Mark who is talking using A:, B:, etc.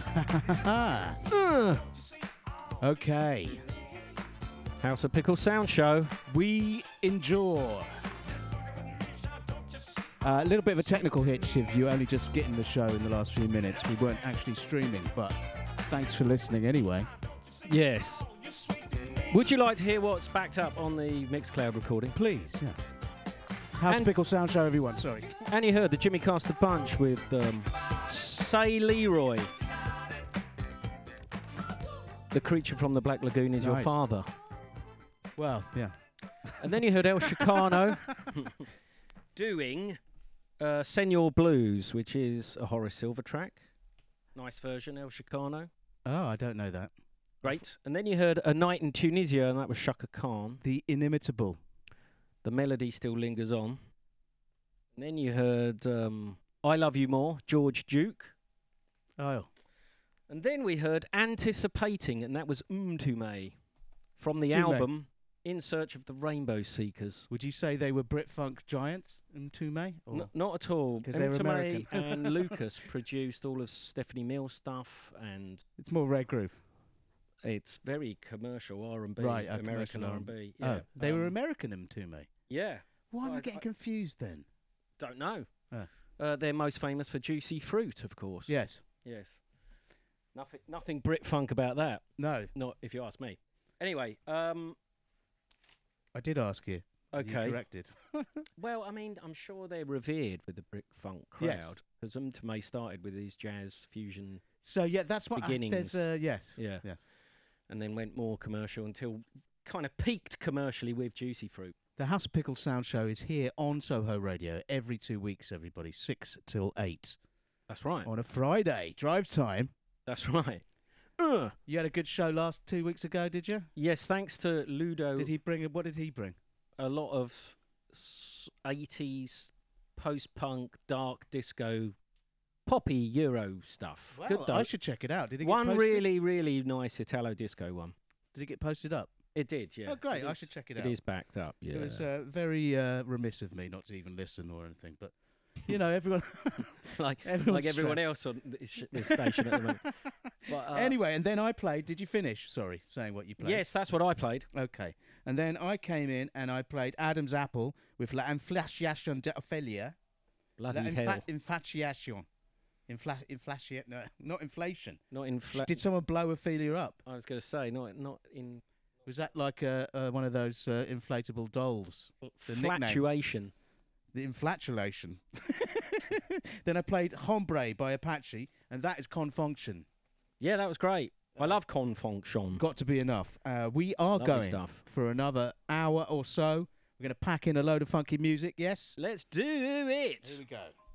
A: Okay.
B: House of Pickle Sound Show.
A: We endure. A little bit of a technical hitch if you're only just getting the show in the last few minutes. We weren't actually streaming, but thanks for listening anyway.
B: Yes. Would you like to hear what's backed up on the Mixcloud recording?
A: Please, yeah. House Pickle Sound Show, everyone. Sorry.
B: And you heard the Jimmy Castor Bunch with Say Leroy. The creature from the Black Lagoon is your father.
A: Well, yeah.
B: And then you heard El Chicano doing Senor Blues, which is a Horace Silver track. Nice version, El Chicano.
A: Oh, I don't know that.
B: Great. And then you heard A Night in Tunisia, and that was Shaka Khan.
A: The Inimitable.
B: The melody still lingers on. And then you heard I Love You More, George Duke.
A: Oh.
B: And then we heard Anticipating, and that was Mtume from the
A: Mtume.
B: album In Search of the Rainbow Seekers.
A: Would you say they were Brit Funk giants, Mtume?
B: Not at all.
A: 'Cause they're
B: Mtume
A: American.
B: and Lucas produced all of Stephanie Mills stuff, and
A: it's more Red Groove.
B: It's very commercial R&B,
A: Right,
B: American
A: commercial
B: R&B.
A: Oh,
B: Yeah.
A: they were American Mtume.
B: Yeah.
A: Why am I getting confused then?
B: Don't know. They're most famous for Juicy Fruit, of course.
A: Yes.
B: Yes. Nothing Brit Funk about that.
A: No.
B: Not if you ask me. Anyway,
A: I did ask you.
B: Okay.
A: You corrected.
B: Well, I mean, I'm sure they're revered with the Brit Funk
A: Yes.
B: crowd because Mtume started with these jazz fusion.
A: So yeah, that's what
B: beginnings.
A: Yes.
B: Yeah.
A: Yes.
B: And then went more commercial until kind of peaked commercially with Juicy Fruit.
A: The House of Pickle Sound Show is here on Soho Radio every 2 weeks, everybody, 6 till 8.
B: That's right.
A: On a Friday, drive time.
B: That's right.
A: You had a good show 2 weeks ago, did you?
B: Yes, thanks to Ludo.
A: What did he bring?
B: A lot of 80s post-punk, dark disco, poppy Euro stuff.
A: Well,
B: Good though.
A: I should check it out. Did it
B: One
A: get posted?
B: really, really nice Italo disco one.
A: Did it get posted up?
B: It did, yeah.
A: Oh, great. I should check it out.
B: It is backed up, yeah.
A: It was very remiss of me not to even listen or anything, but, you know, everyone...
B: like
A: everyone
B: else on this station at the moment. But,
A: anyway, and then I played... Did you finish, saying what you played?
B: Yes, that's what I played.
A: Okay. And then I came in and I played Adam's Apple with La Inflaciation de Ophelia.
B: Bloody hell.
A: Inflaciation. Inflation. No, not inflation.
B: Not inflation.
A: Did someone blow Ophelia up?
B: I was going to say, not in...
A: Was that like one of those inflatable dolls? The
B: Flatuation.
A: The inflatulation. Then I played Hombre by Apache, and that is Confunction.
B: Yeah, that was great. I love Confunction.
A: Got to be enough. We are going for another hour or so. We're going to pack in a load of funky music, yes?
B: Let's do it.
A: Here we go.